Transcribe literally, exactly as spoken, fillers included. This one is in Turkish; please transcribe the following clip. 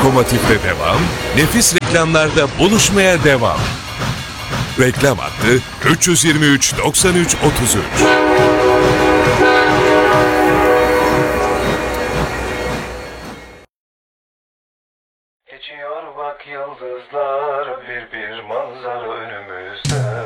Lokomotif'te devam, nefis reklamlarda buluşmaya devam. Reklam hattı üç yüz yirmi üç doksan üç otuz üç. Geçiyor bak yıldızlar, bir bir manzara önümüzde.